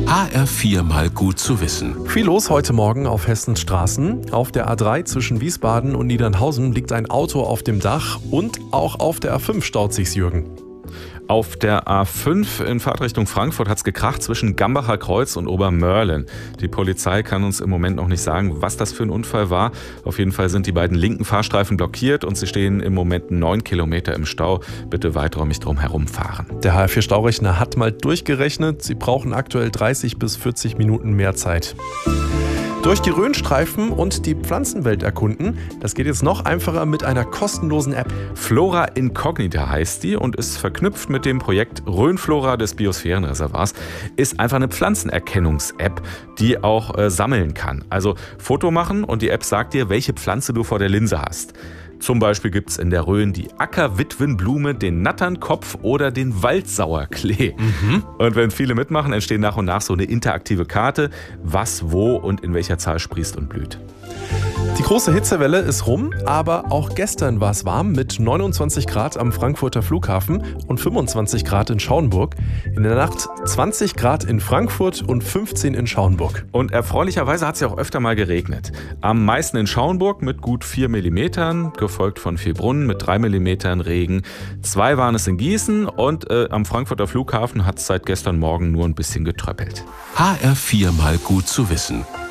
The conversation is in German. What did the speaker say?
HR4 mal gut zu wissen. Viel los heute Morgen auf Hessens Straßen. Auf der A3 zwischen Wiesbaden und Niedernhausen liegt ein Auto auf dem Dach und auch auf der A5 staut sich's, Jürgen. Auf der A5 in Fahrtrichtung Frankfurt hat es gekracht zwischen Gambacher Kreuz und Obermörlen. Die Polizei kann uns im Moment noch nicht sagen, was das für ein Unfall war. Auf jeden Fall sind die beiden linken Fahrstreifen blockiert und sie stehen im Moment 9 Kilometer im Stau. Bitte weiträumig drum herumfahren. Der HR4-Staurechner hat mal durchgerechnet. Sie brauchen aktuell 30 bis 40 Minuten mehr Zeit. Durch die Rhönstreifen und die Pflanzenwelt erkunden. Das geht jetzt noch einfacher mit einer kostenlosen App. Flora Incognita heißt die und ist verknüpft mit dem Projekt Rhönflora des Biosphärenreservoirs. Ist einfach eine Pflanzenerkennungs-App, die auch sammeln kann. Also Foto machen und die App sagt dir, welche Pflanze du vor der Linse hast. Zum Beispiel gibt es in der Rhön die Ackerwitwenblume, den Natternkopf oder den Waldsauerklee. Und wenn viele mitmachen, entstehen nach und nach so eine interaktive Karte, was, wo und in welcher Zahl sprießt und blüht. Die große Hitzewelle ist rum, aber auch gestern war es warm mit 29 Grad am Frankfurter Flughafen und 25 Grad in Schauenburg. In der Nacht 20 Grad in Frankfurt und 15 in Schauenburg. Und erfreulicherweise hat es ja auch öfter mal geregnet. Am meisten in Schauenburg mit gut 4 Millimetern, gefolgt von Vielbrunn mit 3 Millimetern Regen. 2 waren es in Gießen und am Frankfurter Flughafen hat es seit gestern Morgen nur ein bisschen getröppelt. HR4 mal gut zu wissen.